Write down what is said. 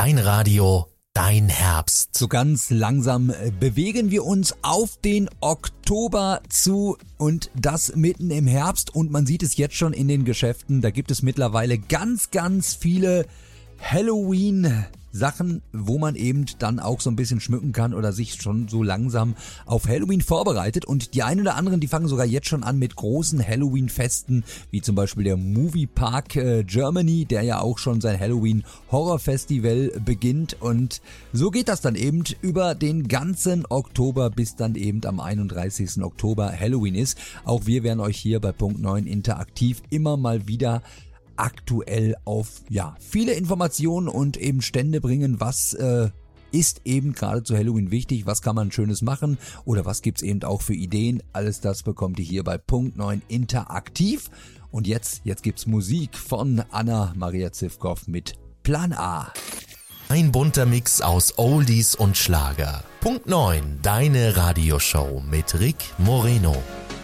dein Radio, dein Herbst. So ganz langsam bewegen wir uns auf den Oktober zu und das mitten im Herbst und man sieht es jetzt schon in den Geschäften, da gibt es mittlerweile ganz viele Halloween-Sachen, wo man eben dann auch so ein bisschen schmücken kann oder sich schon so langsam auf Halloween vorbereitet. Und die einen oder anderen, die fangen sogar jetzt schon an mit großen Halloween-Festen, wie zum Beispiel der Movie Park Germany, der ja auch schon sein Halloween-Horror-Festival beginnt. Und so geht das dann eben über den ganzen Oktober, bis dann eben am 31. Oktober Halloween ist. Auch wir werden euch hier bei Punkt 9 interaktiv immer mal wieder aktuell auf viele Informationen und eben Stände bringen, was ist eben gerade zu Halloween wichtig, was kann man Schönes machen oder was gibt's eben auch für Ideen. Alles das bekommt ihr hier bei Punkt 9 interaktiv. Und jetzt gibt's Musik von Anna-Maria Zivkow mit Plan A. Ein bunter Mix aus Oldies und Schlager. Punkt 9, deine Radioshow mit Rick Moreno.